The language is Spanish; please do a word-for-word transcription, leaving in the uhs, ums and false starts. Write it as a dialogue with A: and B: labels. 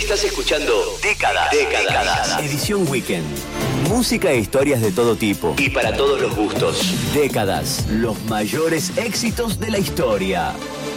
A: Estás escuchando Décadas. Décadas. Edición Weekend. Música e historias de todo tipo. Y para todos los gustos. Décadas. Los mayores éxitos de la historia.